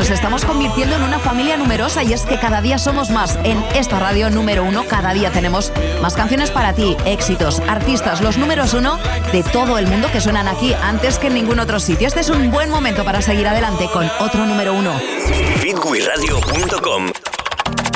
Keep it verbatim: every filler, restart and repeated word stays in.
nos estamos convirtiendo en una familia numerosa y es que cada día somos más. En esta radio número uno, cada día tenemos más canciones para ti, éxitos, artistas, los números uno de todo el mundo que suenan aquí antes que en ningún otro sitio. Este es un buen momento para seguir adelante con otro número uno. Bitwiradio punto com